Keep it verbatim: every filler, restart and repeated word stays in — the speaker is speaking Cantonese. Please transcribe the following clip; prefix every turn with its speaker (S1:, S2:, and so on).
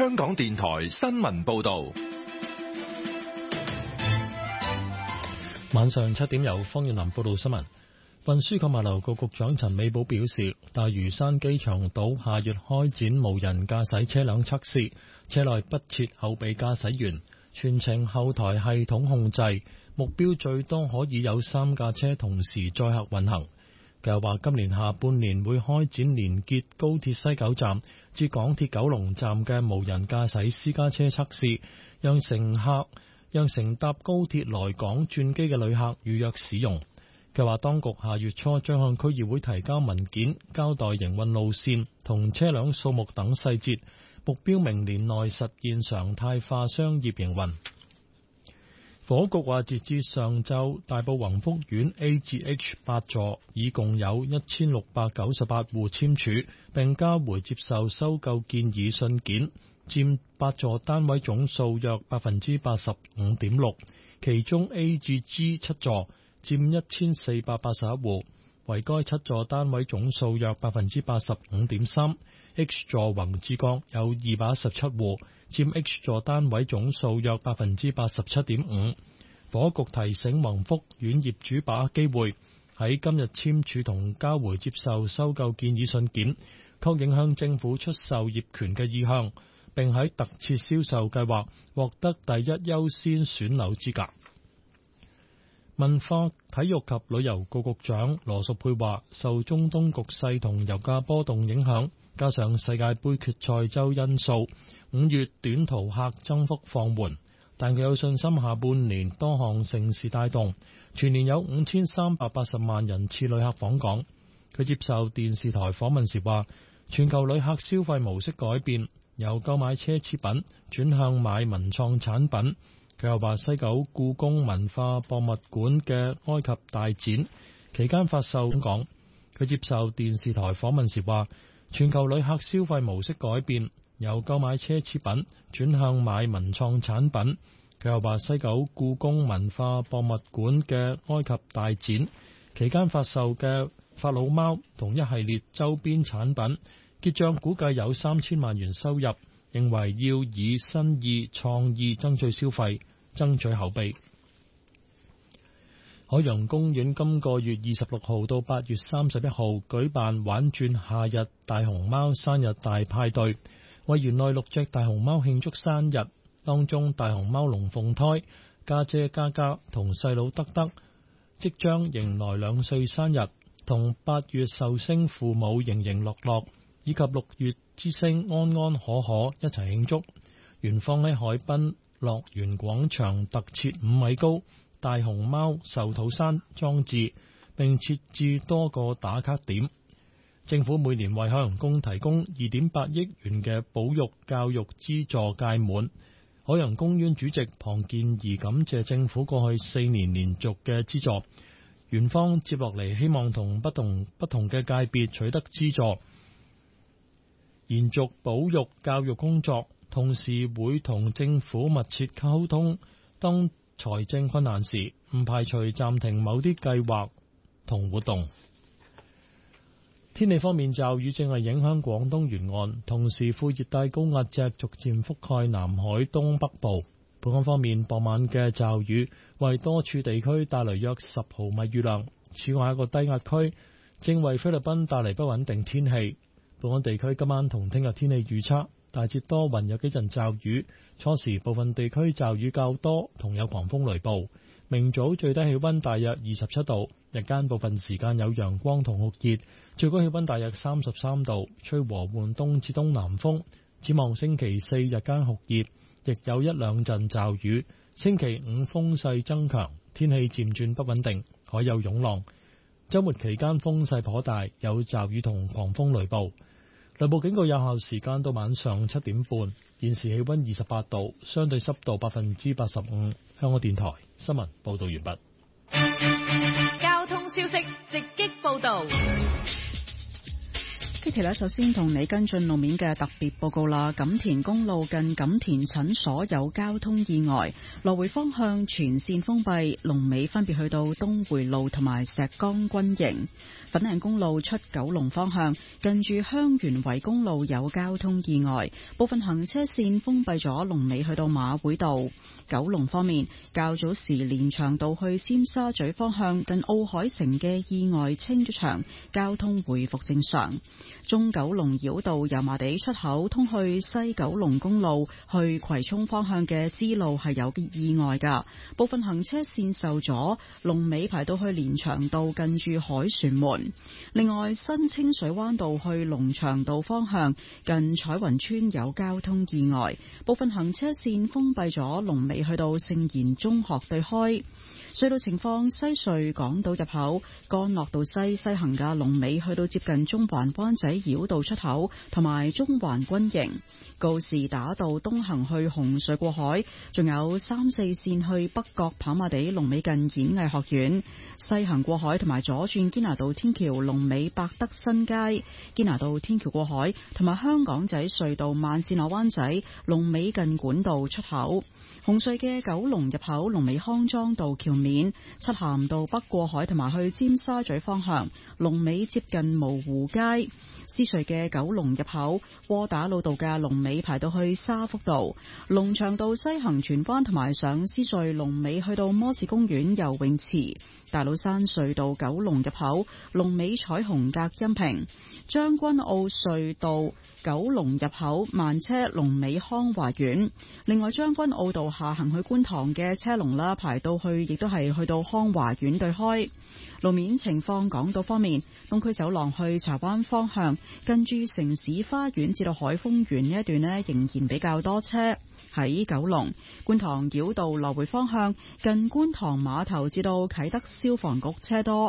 S1: 香港電台新聞報道。
S2: 晚上七點由方遠林報道新聞。運輸及物流局局長陳美寶表示，大嶼山機場島下月開展無人駕駛車輛測試，車內不設後備駕駛員，全程後台系統控制，目標最多可以有三架車同時載客運行。佢又話今年下半年會開展連結高鐵西九站至港鐵九龍站嘅無人駕駛私家車測試，讓乘客讓乘搭高鐵來港轉機嘅旅客預約使用。佢話當局下月初將向區議會提交文件，交代營運路線同車輛數目等細節，目標明年內實現常態化商業營運。房屋局話，截至上晝，大埔宏福苑 A 至 H 八座已共有一千六百九十八戶簽署，並交回接受收購建議信件，佔八座單位總數約百分之八十五點六，其中 A 至 G 七座佔一千四百八十一戶，為該七座單位總數約百分之八十五點三。H 座宏志閣有二百一十七戶，佔 H 座單位總數約百分之八十七點五。房屋局提醒宏福苑業主把握機會，喺今日簽署同交回接受收購建議信件，確認向政府出售業權嘅意向，並喺特設銷售計劃獲得第一優先選樓資格。文化體育及旅遊局局長羅淑佩話，受中東局勢同油價波動影響，加上世界盃決賽周因素，五月短途客增幅放緩，但佢有信心下半年多項盛事帶動，全年有五千三百八十萬人次旅客訪港。佢接受電視台訪問時話，全球旅客消費模式改變，由購買奢侈品轉向買文創產品。佢又話，西九故宮文化博物館嘅埃及大展期間發售香港。佢接受電視台訪問時話，全球旅客消費模式改變，由購買奢侈品轉向買文創產品。佢又話，西九故宮文化博物館嘅埃及大展期間發售嘅法老貓同一系列周邊產品結賬估計有三千萬元收入，認為要以新意創意爭取消費，爭取口碑。海洋公園今個月二十六號到八月三十一號舉辦玩轉夏日大熊貓生日大派對，為園內六隻大熊貓慶祝生日。當中大熊貓龍鳳胎、家姐嘉嘉同細佬德德即將迎來兩歲生日，同八月壽星父母盈盈樂樂以及六月之星安安可可一齊慶祝。園方喺海濱樂園廣場特設五米高大熊貓壽桃山裝置，並設置多個打卡點。政府每年為海洋公提供二點八億元嘅保育教育資助屆滿。海洋公園主席龐建貽感謝政府過去四年連續嘅資助，園方接落嚟希望同不同不同嘅界別取得資助，延續保育教育工作，同時會同政府密切溝通，當財政困難時，唔排除暫停某啲計劃同活動。天氣方面，驟雨正係影響廣東沿岸，同時副熱帶高壓脊逐漸覆蓋南海東北部。本港方面，傍晚嘅驟雨為多處地區帶來約十毫米雨量。此外，一個低壓區正為菲律賓帶嚟不穩定天氣。本港地區今晚同聽日天氣預測大致多雲，有幾陣驟雨，初時部分地區驟雨較多，同有狂風雷暴。明早最低氣溫大約二十七度，日間部分時間有陽光同酷熱，最高氣溫大約三十三度，吹和緩東至東南風。展望星期四日間酷熱，亦有一兩陣驟雨。星期五風勢增強，天氣漸轉不穩定，海有湧浪。周末期間風勢頗大，有驟雨同狂風雷暴。雷暴警告有效時間到晚上七點半。現時氣溫二十八度，相對濕度百分之八十五。香港電台新聞報道完畢。
S3: 交通消息直擊報道。 Kitty 呢，首先同你跟進路面嘅特別報告啦。錦田公路近錦田診所有交通意外，來回方向全線封閉，龍尾分別去到東匯路同埋石崗軍營。粉嶺公路出九龍方向，近住香園圍公路有交通意外，部分行車線封閉咗，龍尾去到馬會道。九龍方面，較早時連翔道去尖沙咀方向近奧海城嘅意外清咗場，交通回復正常。中九龍繞道油麻地出口通去西九龍公路去葵涌方向嘅支路係有意外噶，部分行車線受阻，龍尾排到去連翔道近住凱旋門。另外，新清水灣道去龍翔道方向近彩雲村有交通意外，部分行車線封閉咗，龍尾去到聖賢中學對開。隧道情況，西隧港島入口干諾道西西行嘅龍尾去到接近中環灣仔繞道出口同埋中環軍營。告士打道東行去紅隧過海，仲有三四線去北角跑馬地龍尾近演藝學院。西行過海同埋左轉堅拿道天橋龍尾百德新街。堅拿道天橋過海同埋香港仔隧道慢線落灣仔龍尾近管道出口。紅隧嘅九龍入口龍尾康莊道橋面，漆咸道北過海同埋去尖沙咀方向龍尾接近蕪湖街。獅隧嘅九龍入口窩打老道嘅龍尾排到去沙福道。龍翔道西行荃灣同埋上獅隧龍尾去到摩士公園游泳池。大老山隧道九龍入口龍尾彩虹隔音屏。將軍澳隧道九龍入口慢車龍尾康華苑。另外將軍澳道下行去觀塘嘅車龍啦，排到去亦都係去到康華苑對開。路面情況，港島方面，東區走廊去柴灣方向近住城市花園至到海峰園呢一段呢，仍然比較多車。喺九龍觀塘繞道來回方向近觀塘碼頭至到啟德消防局車多。